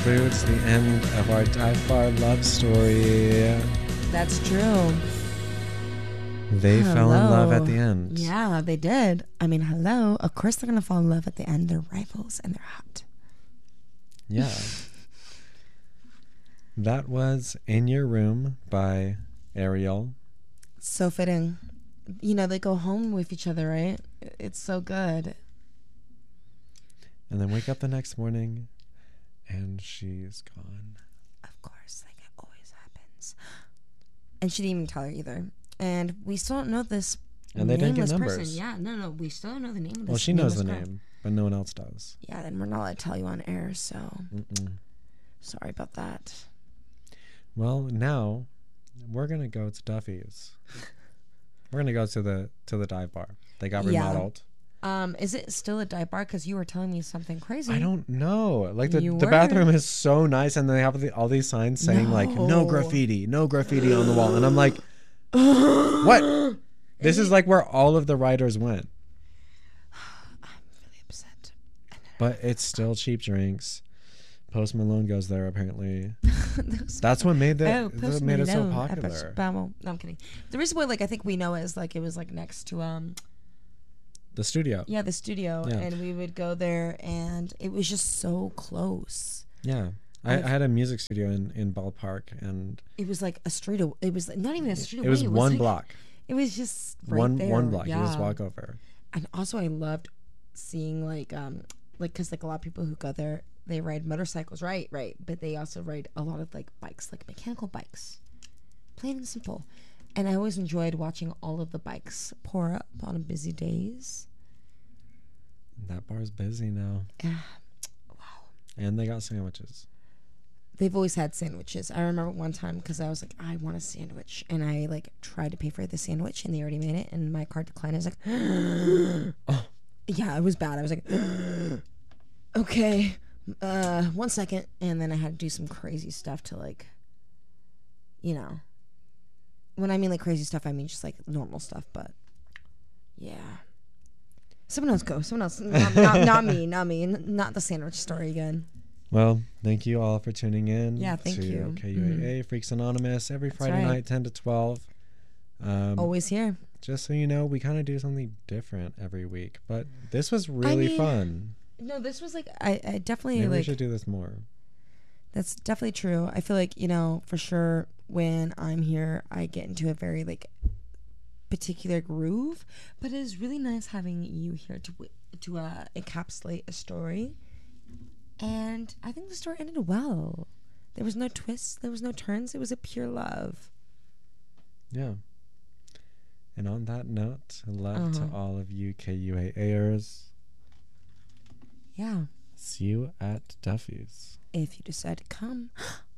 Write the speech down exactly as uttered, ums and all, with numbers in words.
Boots, the end of our dive bar love story. That's true. They hello. fell in love at the end. Yeah, they did. I mean, hello. Of course they're going to fall in love at the end. They're rivals and they're hot. Yeah. That was In Your Room by Ariel. So fitting. You know, they go home with each other, right? It's so good. And then wake up the next morning and she's gone. Of course, like it always happens. And she didn't even tell her either. And we still don't know this And they didn't get nameless numbers. person. Yeah, no, no, we still don't know the name of this. Well, she knows the nameless girl. name, but no one else does. Yeah, then we're not allowed to tell you on air, so Mm-mm. sorry about that. Well, now we're gonna go to Duffy's. We're gonna go to the to the dive bar. They got Yeah. remodeled. Um, is it still a dive bar? Because you were telling me something crazy. I don't know. Like the, You the were. bathroom is so nice, and they have the, all these signs saying like no No. graffiti, no graffiti on the wall, and I'm like, what? This is like where all of the writers went. I'm really upset. But it's still cheap drinks. Post Malone goes there apparently. Those- That's what made the Oh, that Post made it so Malone, popular. Epic Babble. No, I'm kidding. The reason why, like, I think we know is like it was like next to um The studio. yeah the studio, Yeah. and we would go there, and it was just so close. Yeah. I, I've- I had a music studio in, in Ball Park, and It was like a street. Aw- it was not even a street away. it was one like- block. It was just right one there. one block. Yeah. You just walk over. And also, I loved seeing like um like because like a lot of people who go there, they ride motorcycles, right, right, but they also ride a lot of like bikes, like mechanical bikes, plain and simple. And I always enjoyed watching all of the bikes pour up on busy days. That bar's busy now. Yeah. Wow. And they got sandwiches. They've always had sandwiches. I remember one time because I was like, I want a sandwich, and I like tried to pay for the sandwich, and they already made it, and my card declined. I was like, Oh. yeah, it was bad. I was like, okay, uh, one second, and then I had to do some crazy stuff to like, you know, when I mean like crazy stuff, I mean just like normal stuff. But yeah, someone else go. Someone else, not, not, not me, not me, N- not the sandwich story again. Well, thank you all for tuning in. Yeah, thank to you. K U A A Freaks Anonymous every Friday right. night, ten to twelve. Um, Always here. Just so you know, we kind of do something different every week, but this was really mean, fun. No, this was like I, I definitely Maybe we like. should do this more. That's definitely true. I feel like, you know, for sure when I'm here, I get into a very like particular groove, but it is really nice having you here to to uh, encapsulate a story. And I think the story ended well. There was no twists, there was no turns. It was a pure love. Yeah. And on that note, love Uh-huh. to all of you K U A A'ers. Yeah. See you at Duffy's. If you decide to come.